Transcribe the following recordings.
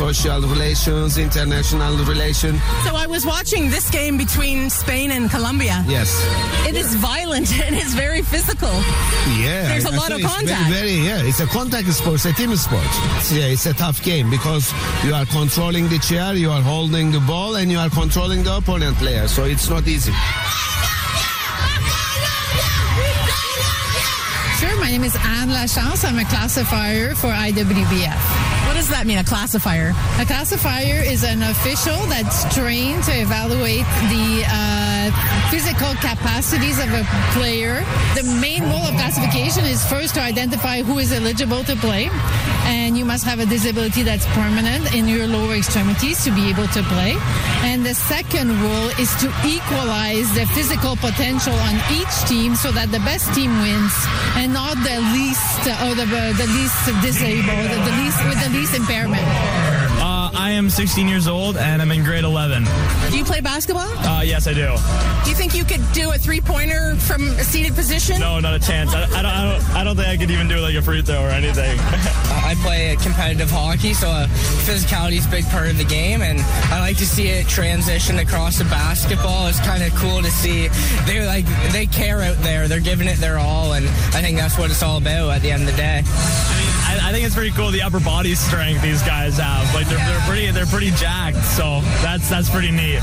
social relations, international relations. So I was watching this game between Spain and Colombia. Yes. It is violent and it's very physical. Yeah. There's a lot of contact. It's a contact sport, it's a team sport. It's a tough game because you are controlling the chair, you are holding the ball, and you are controlling the opponent player. So it's not easy. Sure, my name is Anne Lachance. I'm a classifier for IWBF. What does that mean, a classifier? A classifier is an official that's trained to evaluate the physical capacities of a player. The main role of classification is first to identify who is eligible to play, and you must have a disability that's permanent in your lower extremities to be able to play. And the second role is to equalize the physical potential on each team so that the best team wins and not the least or the least disabled, the least with the least impairment. I am 16 years old and I'm in grade 11. Do you play basketball? Yes, I do. Do you think you could do a three-pointer from a seated position? No, not a chance. I don't think I could even do like a free throw or anything. I play competitive hockey, so physicality is a big part of the game, and I like to see it transition across to basketball. It's kind of cool to see they care out there. They're giving it their all, and I think that's what it's all about at the end of the day. I think it's pretty cool the upper body strength these guys have. Like they're pretty jacked, so that's pretty neat.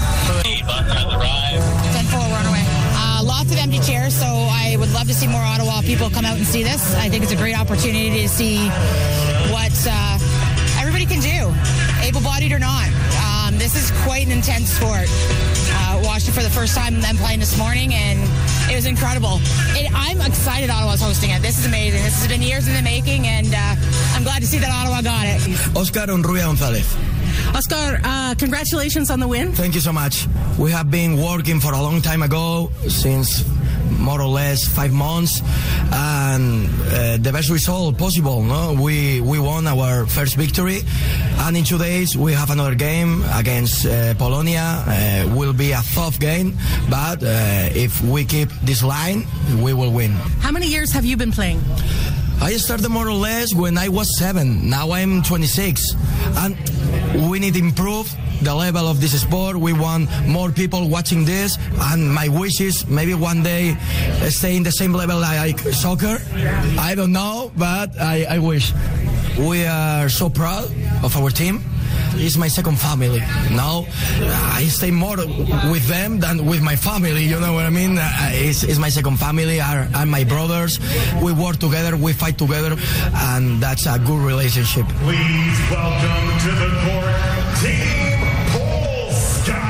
10-4 runaway. Lots of empty chairs, so I would love to see more Ottawa people come out and see this. I think it's a great opportunity to see what everybody can do, able-bodied or not. This is quite an intense sport. Watched it for the first time and then playing this morning, and it was incredible. I'm excited Ottawa's hosting it. This is amazing. This has been years in the making, and I'm glad to see that Ottawa got it. Oscar Unruya Gonzalez. Oscar, congratulations on the win. Thank you so much. We have been working for a long time ago, since more or less 5 months, and the best result possible. No, we won our first victory, and in 2 days we have another game against Polonia. Will be a tough game, but if we keep this line, we will win. How many years have you been playing? I started more or less when I was 7. Now I'm 26, and we need to improve the level of this sport. We want more people watching this, and my wish is maybe one day stay in the same level like soccer. I don't know, but I wish. We are so proud of our team. It's my second family. Now I stay more with them than with my family. You know what I mean? It's my second family. Are my brothers. We work together. We fight together, and that's a good relationship. Please welcome to the court, Team Polska.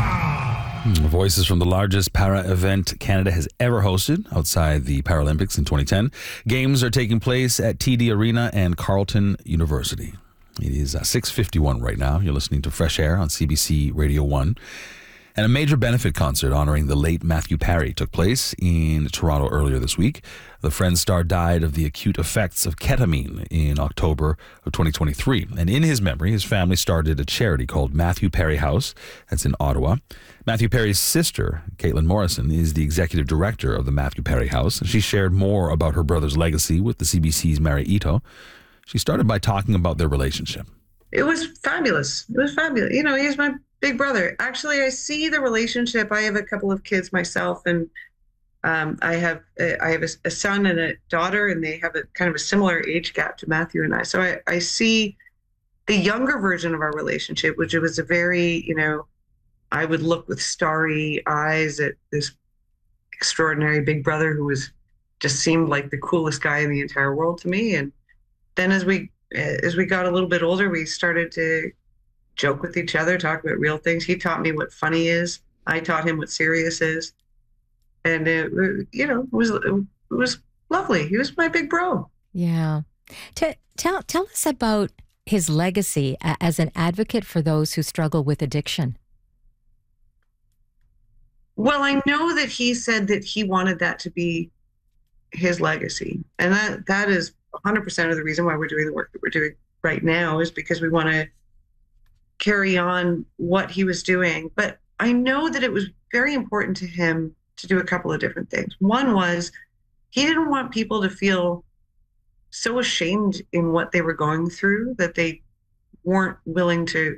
Voices from the largest para event Canada has ever hosted outside the Paralympics in 2010. Games are taking place at TD Arena and Carleton University. It is 6:51 right now. You're listening to Fresh Air on CBC Radio 1. And a major benefit concert honoring the late Matthew Perry took place in Toronto earlier this week. The Friends star died of the acute effects of ketamine in October of 2023. And in his memory, his family started a charity called Matthew Perry House. That's in Ottawa. Matthew Perry's sister, Caitlin Morrison, is the executive director of the Matthew Perry House. She shared more about her brother's legacy with the CBC's Mary Ito. She started by talking about their relationship. It was fabulous. It was fabulous. You know, he's my big brother. Actually, I see the relationship. I have a couple of kids myself, and I have a son and a daughter, and they have a kind of a similar age gap to Matthew and I. So I see the younger version of our relationship, which it was a very, you know, I would look with starry eyes at this extraordinary big brother who was just seemed like the coolest guy in the entire world to me. And then as we got a little bit older, we started to joke with each other, talk about real things. He taught me what funny is. I taught him what serious is. And it was lovely. He was my big bro. Yeah. Tell us about his legacy as an advocate for those who struggle with addiction. Well, I know that he said that he wanted that to be his legacy. And that is 100% of the reason why we're doing the work that we're doing right now, is because we want to carry on what he was doing. But I know that it was very important to him to do a couple of different things. One was he didn't want people to feel so ashamed in what they were going through that they weren't willing to